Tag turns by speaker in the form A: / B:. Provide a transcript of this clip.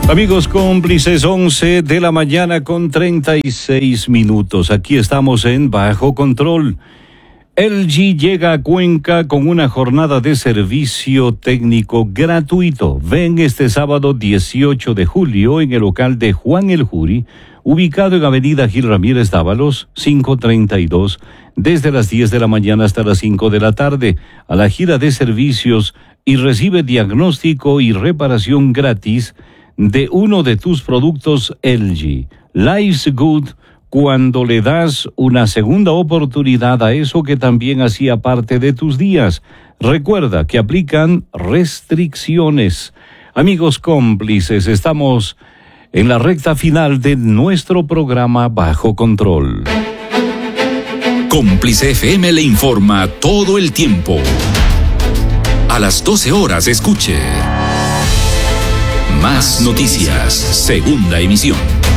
A: Amigos cómplices, 11 de la mañana con 36 minutos. Aquí estamos en Bajo Control. LG llega a Cuenca con una jornada de servicio técnico gratuito. Ven este sábado 18 de julio en el local de Juan El Juri, ubicado en Avenida Gil Ramírez Dávalos, 532, desde las 10 de la mañana hasta las 5 de la tarde, a la gira de servicios, y recibe diagnóstico y reparación gratis de uno de tus productos LG. Life's Good, cuando le das una segunda oportunidad a eso que también hacía parte de tus días. Recuerda que aplican restricciones. Amigos cómplices, estamos en la recta final de nuestro programa Bajo Control.
B: Cómplice FM le informa todo el tiempo. A las 12 horas escuche Más Noticias, segunda emisión.